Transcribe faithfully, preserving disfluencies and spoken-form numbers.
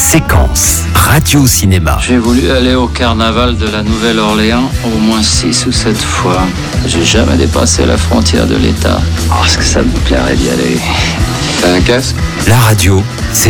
Séquence radio-cinéma. J'ai voulu aller au carnaval de la Nouvelle-Orléans au moins six ou sept fois. J'ai jamais dépassé la frontière de l'État. Parce que ça me plairait d'y aller. T'as un casque ? La radio, c'est